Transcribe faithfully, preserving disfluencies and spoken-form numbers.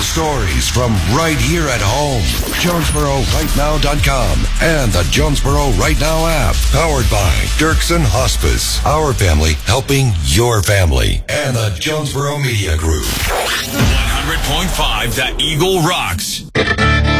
stories from right here at home. Jonesboro Right Now dot com and the Jonesboro Right Now app. Powered by Dirksen Hospice. Our family helping your family. And the Jonesboro Media Group. one hundred point five The Eagle rocks.